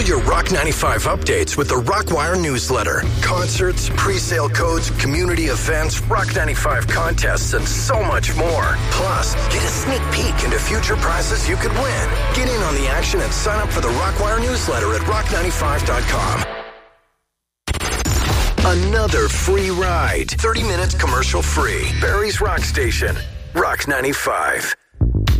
your Rock 95 updates with the Rockwire newsletter. Concerts, pre-sale codes, community events, Rock 95 contests, and so much more. Plus, get a sneak peek into future prizes you could win. Get in on the action and sign up for the Rockwire newsletter at rock95.com. Another free ride. 30 minutes commercial free. Barrie's Rock Station. Rock 95.